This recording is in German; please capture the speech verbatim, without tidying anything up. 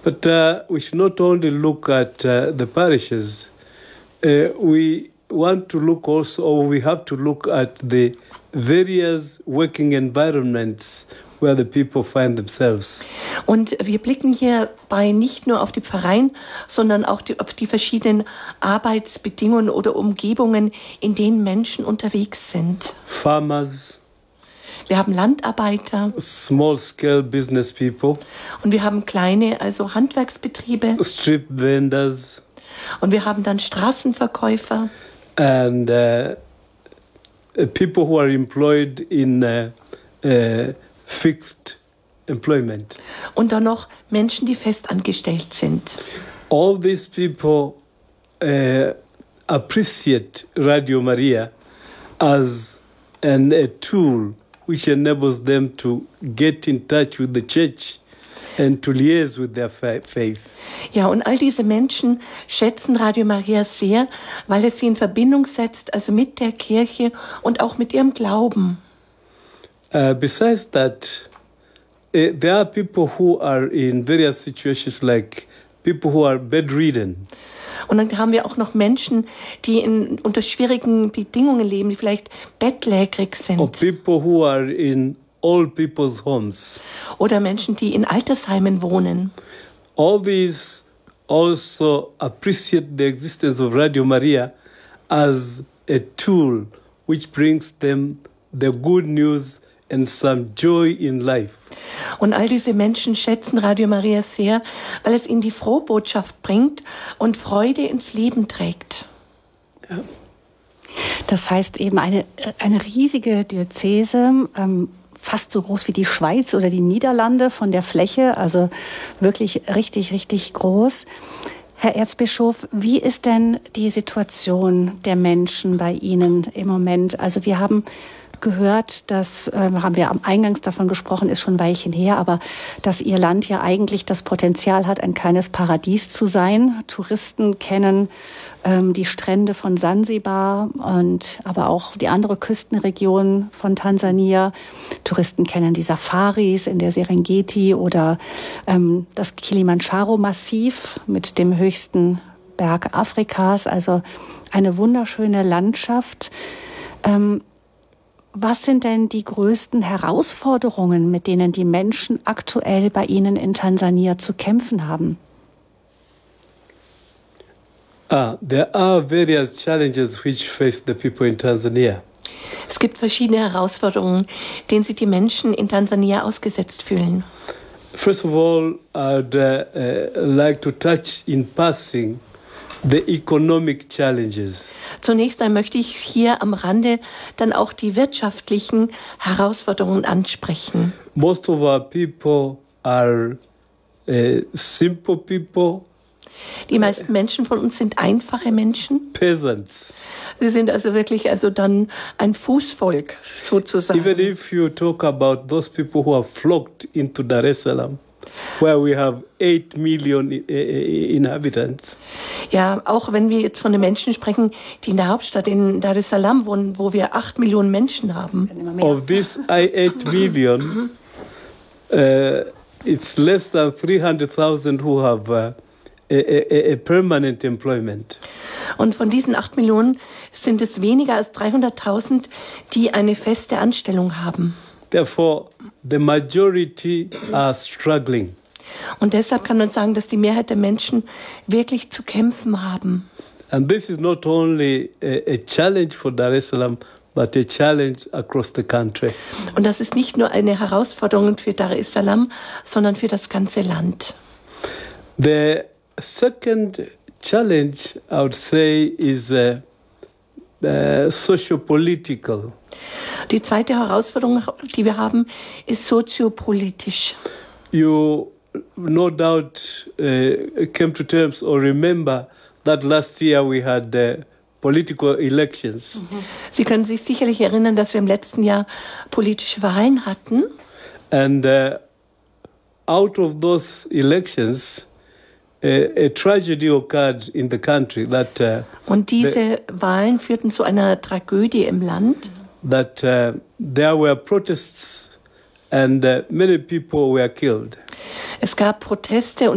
But uh, we should not only look at uh, the parishes. Uh, we want to look also, or we have to look at the various working environments where the people find themselves. Und wir blicken hierbei nicht nur auf die Pfarreien, sondern auch die, auf die verschiedenen Arbeitsbedingungen oder Umgebungen, in denen Menschen unterwegs sind. Farmers. Wir haben Landarbeiter. Small-scale business people. Und wir haben kleine, also Handwerksbetriebe. Street vendors. Und wir haben dann Straßenverkäufer. And uh, people who are employed in uh, uh, fixed employment. Und dann noch Menschen, die festangestellt sind. All these people uh, appreciate Radio Maria as an, a tool which enables them to get in touch with the church and to liaise with their faith. Ja, und all diese Menschen schätzen Radio Maria sehr, weil es sie in Verbindung setzt, also mit der Kirche und auch mit ihrem Glauben. Uh, besides that, uh, there are people who are in various situations, like people who are bedridden. Und dann haben wir auch noch Menschen, die in, unter schwierigen Bedingungen leben, die vielleicht bettlägerig sind. Or people who are in old people's homes. Oder Menschen, die in Altersheimen wohnen. All these also appreciate the existence of Radio Maria as a tool which brings them the good news and some joy in life. Und all diese Menschen schätzen Radio Maria sehr, weil es ihnen die Frohbotschaft bringt und Freude ins Leben trägt. Ja. Das heißt eben eine, eine riesige Diözese, ähm, fast so groß wie die Schweiz oder die Niederlande von der Fläche, also wirklich richtig, richtig groß. Herr Erzbischof, wie ist denn die Situation der Menschen bei Ihnen im Moment? Also wir haben gehört, das äh, haben wir am Eingangs davon gesprochen, ist schon ein Weilchen her, aber dass Ihr Land ja eigentlich das Potenzial hat, ein kleines Paradies zu sein. Touristen kennen ähm, die Strände von Sansibar und aber auch die andere Küstenregion von Tansania. Touristen kennen die Safaris in der Serengeti oder ähm, das Kilimanjaro-Massiv mit dem höchsten Berg Afrikas, also eine wunderschöne Landschaft. Ähm, Was sind denn die größten Herausforderungen, mit denen die Menschen aktuell bei Ihnen in Tansania zu kämpfen haben? Ah, there are various challenges which face the people in Tanzania. Es gibt verschiedene Herausforderungen, denen sich die Menschen in Tansania ausgesetzt fühlen. First of all, I'd uh, uh, like to touch in passing the economic challenges. Zunächst einmal möchte ich hier am Rande dann auch die wirtschaftlichen Herausforderungen ansprechen. Most of our people are uh, simple people. Die meisten Menschen von uns sind einfache Menschen. Peasants. Sie sind also wirklich also dann ein Fußvolk sozusagen. Even if you talk about those people who have flocked into Dar es Salaam, where we have eight million inhabitants. Ja, auch wenn wir jetzt von den Menschen sprechen, die in der Hauptstadt in Dar es Salaam wohnen, wo wir acht Millionen Menschen haben. Of this eight million, uh, it's less than three hundred thousand who have uh, a, a, a permanent employment. Und von diesen acht Millionen sind es weniger als dreihunderttausend, die eine feste Anstellung haben. Therefore, the majority are struggling. Und deshalb kann man sagen, dass die Mehrheit der Menschen wirklich zu kämpfen haben. And this is not only a, a challenge for Dar es Salaam, but a challenge across the country. Und das ist nicht nur eine Herausforderung für Dar es Salaam, sondern für das ganze Land. The second challenge, I would say, is uh, uh, socio-political. Die zweite Herausforderung, die wir haben, ist soziopolitisch. You no doubt uh, came to terms or remember that last year we had uh, political elections. Sie können sich sicherlich erinnern, dass wir im letzten Jahr politische Wahlen hatten. And uh, out of those elections, uh, a tragedy occurred in the country that uh, Und diese Wahlen führten zu einer Tragödie im Land. that uh, there were protests and uh, many people were killed. Es gab Proteste